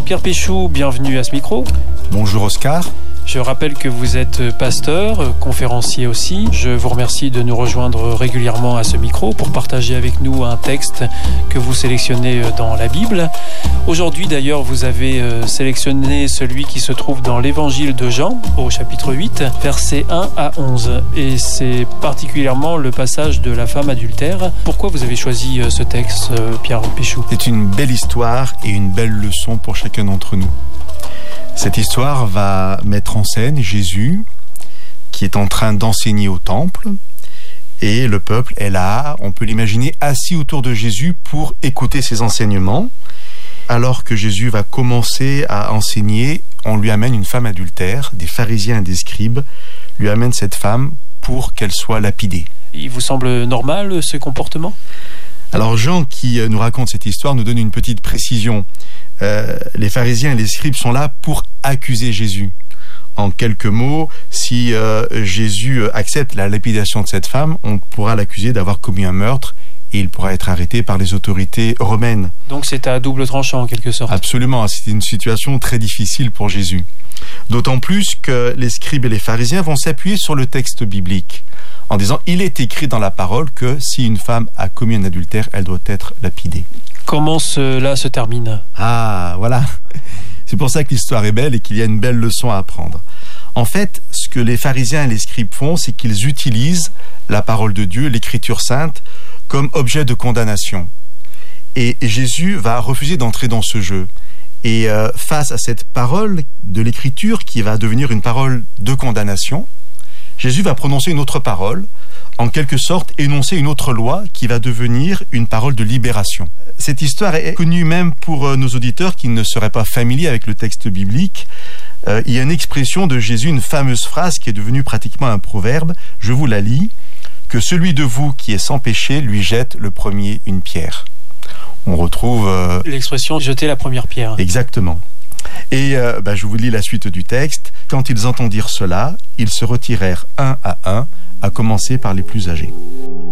Pierre Péchou, bienvenue à ce micro. Bonjour Oscar. Je rappelle que vous êtes pasteur, conférencier aussi. Je vous remercie de nous rejoindre régulièrement à ce micro pour partager avec nous un texte que vous sélectionnez dans la Bible. Aujourd'hui d'ailleurs, vous avez sélectionné celui qui se trouve dans l'évangile de Jean, au chapitre 8, versets 1 à 11. Et c'est particulièrement le passage de la femme adultère. Pourquoi vous avez choisi ce texte, Pierre Péchou ? C'est une belle histoire et une belle leçon pour chacun d'entre nous. Cette histoire va mettre en scène Jésus qui est en train d'enseigner au temple et le peuple est là, on peut l'imaginer, assis autour de Jésus pour écouter ses enseignements. Alors que Jésus va commencer à enseigner, on lui amène une femme adultère, des pharisiens et des scribes lui amènent cette femme pour qu'elle soit lapidée. Il vous semble normal ce comportement ? Alors Jean qui nous raconte cette histoire nous donne une petite précision. Les pharisiens et les scribes sont là pour accuser Jésus. En quelques mots, si Jésus accepte la lapidation de cette femme, on pourra l'accuser d'avoir commis un meurtre et il pourra être arrêté par les autorités romaines. Donc c'est à double tranchant en quelque sorte. Absolument, c'est une situation très difficile pour Jésus. D'autant plus que les scribes et les pharisiens vont s'appuyer sur le texte biblique en disant « Il est écrit dans la parole que si une femme a commis un adultère, elle doit être lapidée. » Comment cela se termine ? Ah, voilà. C'est pour ça que l'histoire est belle et qu'il y a une belle leçon à apprendre. En fait, ce que les pharisiens et les scribes font, c'est qu'ils utilisent la parole de Dieu, l'écriture sainte, comme objet de condamnation. Et Jésus va refuser d'entrer dans ce jeu. Et face à cette parole de l'écriture qui va devenir une parole de condamnation, Jésus va prononcer une autre parole, en quelque sorte énoncer une autre loi qui va devenir une parole de libération. Cette histoire est connue même pour nos auditeurs qui ne seraient pas familiers avec le texte biblique. Il y a une expression de Jésus, une fameuse phrase qui est devenue pratiquement un proverbe. Je vous la lis. Que celui de vous qui est sans péché lui jette le premier une pierre. On retrouve... l'expression « jeter la première pierre ». Exactement. Et je vous lis la suite du texte. Quand ils entendirent cela, ils se retirèrent un, à commencer par les plus âgés.